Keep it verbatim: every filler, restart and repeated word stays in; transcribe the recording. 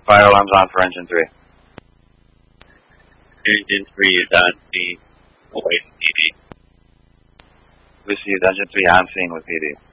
Fire alarms on for engine three. Engine three is on scene. Awaiting P D. Received engine three on scene with P D.